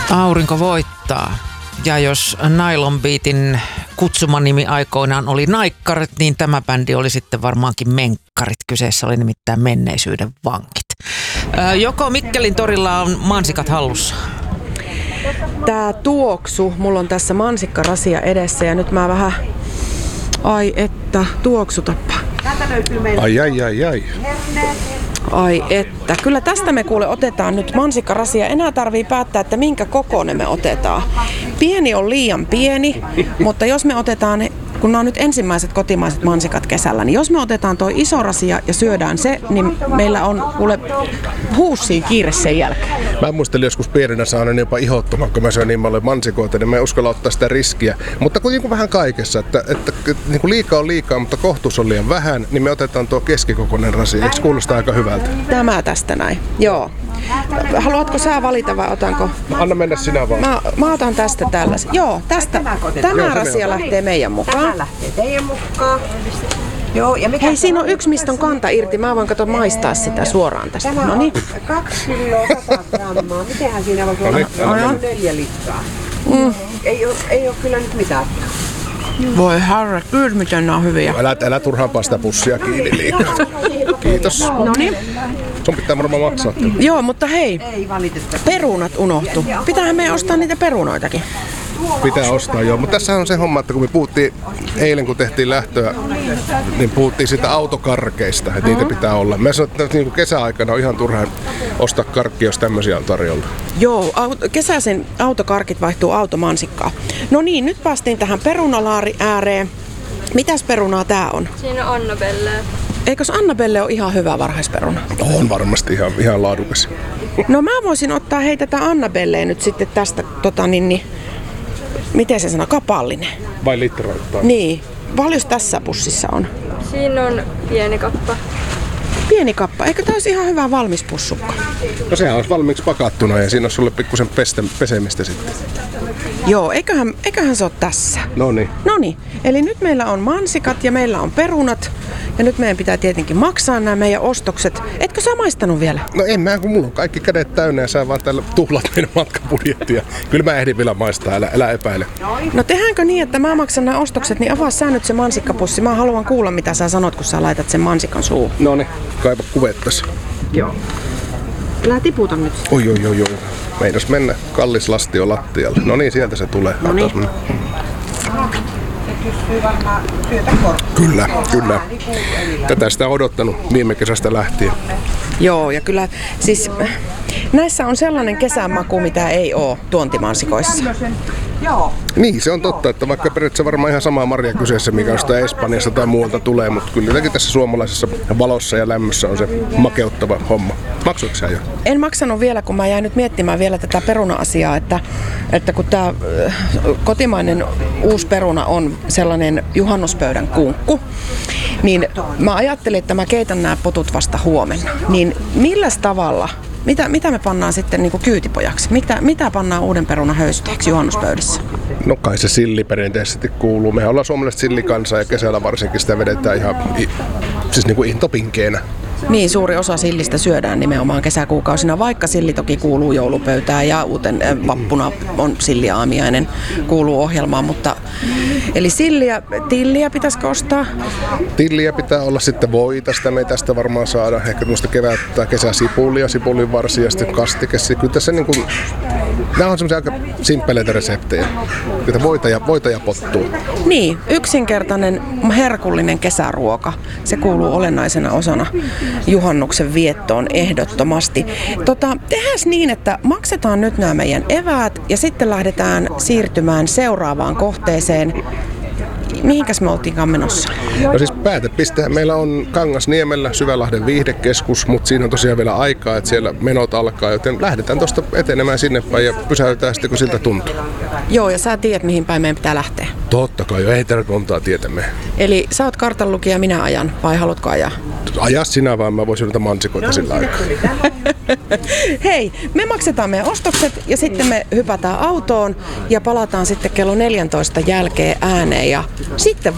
Aurinko voittaa. Ja jos Nylon Beatin kutsumanimi aikoinaan oli Naikkarit, niin tämä bändi oli sitten varmaankin Menkkarit. Kyseessä oli nimittäin menneisyyden vankit. Joko Mikkelin torilla on mansikat hallussa? Tää tuoksu, mulla on tässä mansikkarasia edessä ja nyt mä vähän, ai että, tuoksutappa. Ai. Ai että, kyllä tästä me kuule otetaan nyt mansikkarasia. Enää tarvii päättää, että minkä kokoinen me otetaan. Pieni on liian pieni, mutta jos me otetaan, kun nämä on nyt ensimmäiset kotimaiset mansikat kesällä, niin jos me otetaan toi iso rasia ja syödään se, niin meillä on kuule huussiin kiire sen jälkeen. Mä muistelin joskus pienenä saaneen jopa ihottumaan, kun mä söin niin paljon mansikoita, niin mä en uskalla ottaa sitä riskiä. Mutta kuitenkin vähän kaikessa, että niin kuin liikaa on liikaa, mutta kohtuus on liian vähän, niin me otetaan tuo keskikokoinen rasia. Eikö kuulostaa aika hyvältä? Tämä tästä näin, joo. Haluatko sä valita vai otanko? Anna mennä sinä vaan. Mä otan tästä tällaisen. Joo, tästä. Tämä rasia lähtee meidän mukaan. Tämä lähtee teidän mukaan. Joo, ja hei, siinä on yksi, mistä on kanta irti. Mä voin katsoa maistaa sitä suoraan tästä. Tämä on 2 kiloa 100 grammaa. Mitenhän siinä voi olla 4 litraa? Ei ole kyllä nyt mitään. Voi herra, kyllä miten nämä on hyviä. Älä turhaan sitä pussia kiinni liikaa. Kiitos. Noniin. Sun pitää varmaan maksaa. Joo, mutta hei, perunat unohtu. Pitäähän meidän ostaa niitä perunoitakin. Pitää ostaa, joo. Mutta tässä on se homma, että kun me puhuttiin eilen, kun tehtiin lähtöä, niin puhuttiin siitä autokarkeista, että niitä pitää olla. Mä sanoin, että niin kesäaikana on ihan turhaan ostaa karkkia, jos tämmöisiä on tarjolla. Joo, kesäisen autokarkit vaihtuu automansikkaan. No niin, nyt päästiin tähän perunalaari ääreen. Mitäs perunaa tää on? Siinä on Annabelle. Eikös Annabelle ole ihan hyvä varhaisperuna? On varmasti ihan laadukas. No mä voisin ottaa tätä Annabelleen nyt sitten tästä, miten se sanoo, kapallinen. Vai litraittain? Niin. Paljon tässä pussissa on? Siinä on pieni kappa. Pieni kappa. Eikö tämä olisi ihan hyvä valmis pussukka? No sehän olisi valmiiksi pakattuna ja siinä olisi sulle pikkusen pesemistä sitten. Joo, eiköhän se ole tässä. Noniin. Eli nyt meillä on mansikat ja meillä on perunat. Ja nyt meidän pitää tietenkin maksaa nämä meidän ostokset. Etkö sä maistanut vielä? No en mä, kun mulla on kaikki kädet täynnä ja sä vaan täällä tuhlat meidän matkabudjettia. Kyllä mä ehdin vielä maistaa, älä epäile. No tehdäänkö niin, että mä maksan nämä ostokset, niin avaa sä nyt se mansikkapussi. Mä haluan kuulla, mitä sä sanot, kun sä laitat sen mansikan suuhun. Noniin, kaipa kuvettas. Joo. Älä tiputa nyt. Oi. Meinas mennä kallis lastio lattialle. No niin, sieltä se tulee. Noniin. Kyllä. Tätä sitä on odottanut viime kesästä lähtien. Joo, ja kyllä siis näissä on sellainen kesämaku, mitä ei ole tuontimansikoissa. Niin, se on totta, että vaikka periaatteessa varmaan ihan sama marja kyseessä, mikä on sitä Espanjasta tai muualta tulee, mutta kyllä jotenkin tässä suomalaisessa valossa ja lämmössä on se makeuttava homma. Maksoitko sä jo? En maksanut vielä, kun mä jäin nyt miettimään vielä tätä peruna-asiaa, että kun tämä kotimainen uusi peruna on sellainen juhannuspöydän kunkku, niin mä ajattelin, että mä keitän nämä potut vasta huomenna. Niin milläs tavalla? Mitä me pannaan sitten niin kuin kyytipojaksi? Mitä pannaan uuden perunan höysteeksi juhannuspöydässä? No kai se silli perinteisesti kuuluu. Mehän ollaan suomalaiset sillikansa ja kesällä varsinkin sitä vedetään ihan siis niin kuin intopinkeenä. Niin, suuri osa sillistä syödään nimenomaan kesäkuukausina, vaikka silli toki kuuluu joulupöytään ja uuten vappuna on silliaamiainen, kuuluu ohjelmaan, mutta eli tilliä pitäisikö ostaa? Tilliä pitää olla, sitten voita, sitä me ei tästä varmaan saada, ehkä tämmöistä kevät- tai kesäsipulia, sipulinvarsia ja sitten kastikessa. Kyllä tässä niin kuin, nämä on semmoisia aika simppeleitä reseptejä, että voita ja pottua. Niin, yksinkertainen herkullinen kesäruoka, se kuuluu olennaisena osana juhannuksen viettoon ehdottomasti. Tehdään niin, että maksetaan nyt nämä meidän eväät ja sitten lähdetään siirtymään seuraavaan kohteeseen. Mihinkäs me oltiinkaan menossa? No siis päätepistehän meillä on Kangasniemellä Syvälahden viihdekeskus, mutta siinä on tosiaan vielä aikaa, että siellä menot alkaa, joten lähdetään tuosta etenemään sinne päin ja pysäytetään sitten, kun siltä tuntuu. Joo, ja sä tiedät, mihin päin meidän pitää lähteä. Totta kai jo, ei tarvitse montaa tietämme. Eli sä oot kartanlukija, minä ajan, vai haluatko ajaa? Aja sinä vaan, mä voisin ottaa mansikoita sillä aikaa. Hei, me maksetaan meidän ostokset ja sitten me hypätään autoon ja palataan sitten kello 14 jälkeen ääneen ja sitten